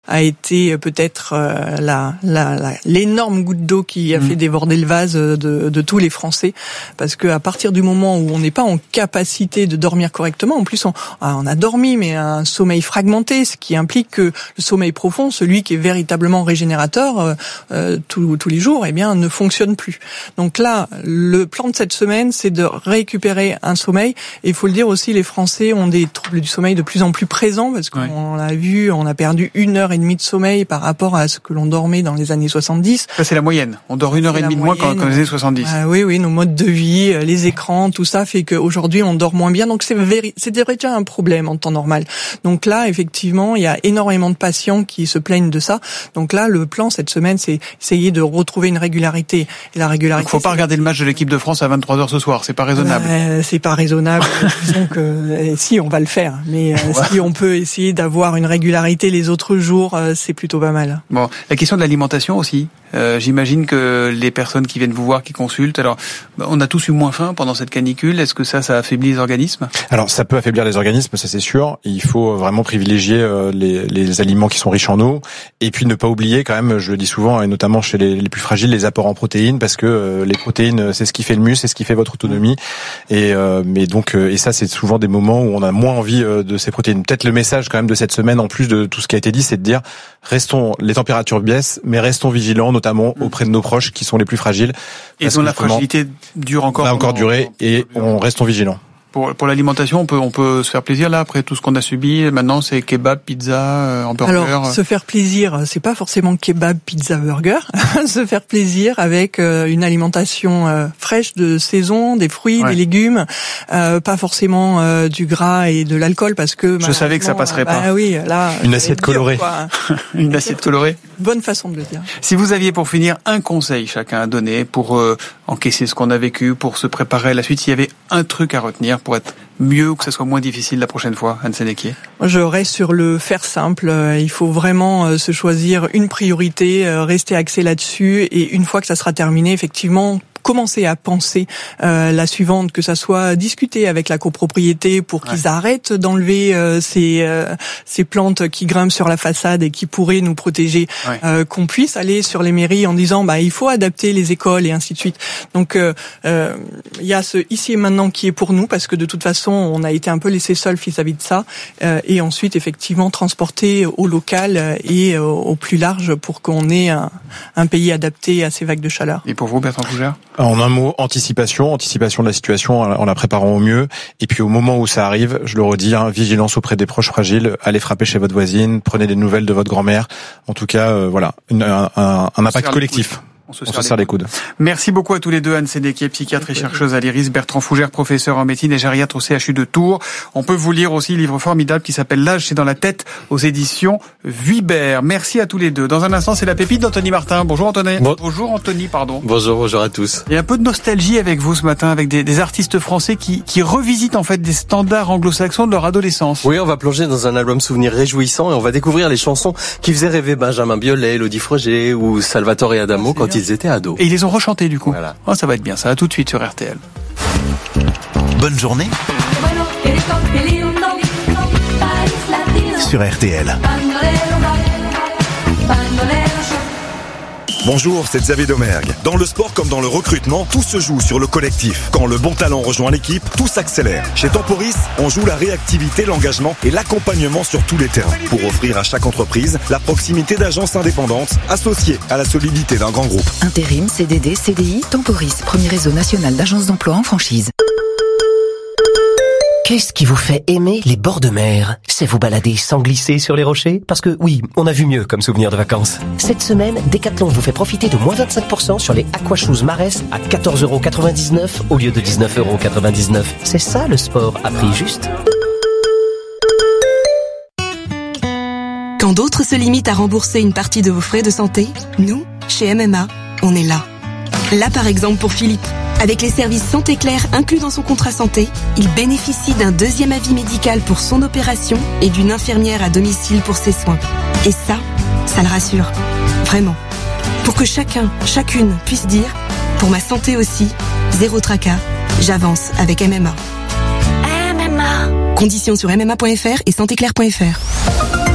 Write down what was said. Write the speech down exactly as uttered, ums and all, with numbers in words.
a été peut-être euh, la, la, la, l'énorme goutte d'eau qui a mmh. fait déborder le vase de, de tous les Français, parce que à partir du moment où on n'est pas en capacité de dormir correctement, en plus on, on a dormi, mais un sommeil fragmenté, ce qui implique que le sommeil profond, celui qui est véritablement régénérateur euh, euh, tous, tous les jours, eh bien ne fonctionne plus. Donc là, le plan de cette semaine, c'est de récupérer un sommeil. Et il faut le dire aussi, les Français ont des troubles du sommeil de plus en plus présents, parce qu'on ouais. l'a vu, on a perdu une heure et demie de sommeil par rapport à ce que l'on dormait dans les années soixante-dix. Ça, c'est la moyenne. On dort une heure et demie de moins qu'en les années soixante-dix. Ah, oui, oui, nos modes de vie, les écrans, tout ça fait qu'aujourd'hui, on dort moins bien. Donc, c'est, véri- c'est déjà un problème en temps normal. Donc là, effectivement, il y a énormément de patients qui se plaignent de ça. Donc là, le plan cette semaine, c'est essayer de retrouver une régularité. Et la régularité. Donc, faut pas regarder le match de l'équipe de France à vingt-trois heures ce soir. C'est pas raisonnable. Euh, c'est pas raisonnable. Disons que, euh, si, on va le faire. Mais euh, ouais. si on peut essayer d'avoir une régularité les autres jours, euh, c'est plutôt pas mal. Bon, la question de l'alimentation aussi. Euh, j'imagine que les personnes qui viennent vous voir, qui consultent, alors on a tous eu moins faim pendant cette canicule. Est-ce que ça, ça affaiblit les organismes ? Alors ça peut affaiblir les organismes, ça c'est sûr. Il faut vraiment privilégier les, les aliments qui sont riches en eau, et puis ne pas oublier quand même, je le dis souvent, et notamment chez les, les plus fragiles, les apports en protéines, parce que euh, les protéines, c'est ce qui fait le muscle, c'est ce qui fait votre autonomie. Et euh, mais donc euh, et ça c'est souvent des moments où on a moins envie euh, de ces protéines. Peut-être le message quand même de cette semaine, en plus de tout ce qui a été dit, c'est de dire restons, les températures baissent, mais restons vigilants, notamment auprès de nos proches qui sont les plus fragiles. Et dont la fragilité dure encore. Va encore durer, et on restons vigilants. Pour, pour l'alimentation, on peut, on peut se faire plaisir là après tout ce qu'on a subi. Maintenant, c'est kebab, pizza, euh, hamburger. Alors, se faire plaisir, c'est pas forcément kebab, pizza, burger. Se faire plaisir avec euh, une alimentation euh, fraîche de saison, des fruits, ouais. des légumes, euh, pas forcément euh, du gras et de l'alcool, parce que je savais que ça passerait bah, pas. Ah oui, là. Une assiette colorée. Une assiette colorée. Bonne façon de le dire. Si vous aviez pour finir un conseil chacun à donner pour euh, encaisser ce qu'on a vécu, pour se préparer à la suite, s'il y avait un truc à retenir pour être mieux ou que ce soit moins difficile la prochaine fois, Anne Sénéquier? Je reste sur le faire simple. Il faut vraiment se choisir une priorité, rester axé là-dessus, et une fois que ça sera terminé, effectivement, commencer à penser euh, la suivante, que ça soit discuter avec la copropriété pour qu'ils ouais. arrêtent d'enlever euh, ces, euh, ces plantes qui grimpent sur la façade et qui pourraient nous protéger, ouais. euh, qu'on puisse aller sur les mairies en disant bah il faut adapter les écoles et ainsi de suite. Donc il euh, euh, y a ce ici et maintenant qui est pour nous, parce que de toute façon on a été un peu laissé seul vis-à-vis de ça, euh, et ensuite effectivement transporter au local et au, au plus large pour qu'on ait un, un pays adapté à ces vagues de chaleur. Et pour vous, Bertrand Fougère? En un mot, anticipation, anticipation de la situation en la préparant au mieux. Et puis au moment où ça arrive, je le redis, hein, vigilance auprès des proches fragiles. Allez frapper chez votre voisine, prenez des nouvelles de votre grand-mère. En tout cas, euh, voilà, une, un, un, un impact collectif. On se, On se serre les coudes. Merci beaucoup à tous les deux, Anne Sénéquier, psychiatre et chercheuse à l'I R I S, Bertrand Fougère, professeur en médecine et gériatre au C H U de Tours. On peut vous lire aussi un livre formidable qui s'appelle L'âge, c'est dans la tête, aux éditions Vuibert. Merci à tous les deux. Dans un instant, c'est la pépite d'Anthony Martin. Bonjour Anthony. Bon. Bonjour Anthony, pardon. Bonjour, bonjour à tous. Il y a un peu de nostalgie avec vous ce matin, avec des, des artistes français qui, qui revisitent en fait des standards anglo-saxons de leur adolescence. Oui, on va plonger dans un album souvenir réjouissant et on va découvrir les chansons qui faisaient rêver Benjamin Biolay, Elodie Froger ou Salvatore Adamo quand ils étaient ados. Et ils les ont rechantés du coup. Voilà. Oh, ça va être bien, ça va tout de suite sur R T L. Bonne journée sur R T L. Bonjour, c'est Xavier Domergue. Dans le sport comme dans le recrutement, tout se joue sur le collectif. Quand le bon talent rejoint l'équipe, tout s'accélère. Chez Temporis, on joue la réactivité, l'engagement et l'accompagnement sur tous les terrains pour offrir à chaque entreprise la proximité d'agences indépendantes associées à la solidité d'un grand groupe. Intérim, C D D, C D I, Temporis, premier réseau national d'agences d'emploi en franchise. Qu'est-ce qui vous fait aimer les bords de mer? C'est vous balader sans glisser sur les rochers? Parce que oui, on a vu mieux comme souvenir de vacances. Cette semaine, Decathlon vous fait profiter de moins vingt-cinq pour cent sur les Aquashoes Marès à quatorze euros quatre-vingt-dix-neuf au lieu de dix-neuf euros quatre-vingt-dix-neuf. C'est ça le sport à prix juste. Quand d'autres se limitent à rembourser une partie de vos frais de santé, nous, chez M M A, on est là. Là par exemple pour Philippe. Avec les services Santé Claire inclus dans son contrat santé, il bénéficie d'un deuxième avis médical pour son opération et d'une infirmière à domicile pour ses soins. Et ça, ça le rassure. Vraiment. Pour que chacun, chacune puisse dire « Pour ma santé aussi, zéro tracas, j'avance avec M M A ». M M A. Conditions sur m m a point f r et santé claire point f r.